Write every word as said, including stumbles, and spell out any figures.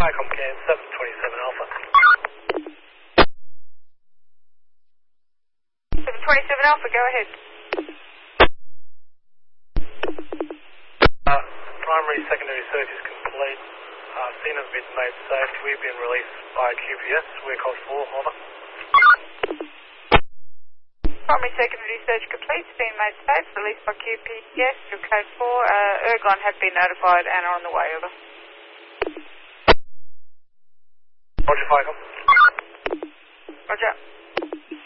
Icom Cam seven twenty-seven Alpha. seven twenty-seven Alpha, go ahead. Uh, primary, secondary search is complete. Uh, scene has been made safe. We've been released by Q P S. We're code four, over. Primary, secondary search complete, being made safe, released by Q P S, your code four. Uh, Ergon have been notified and are on the way, over. Roger, Icom. Roger.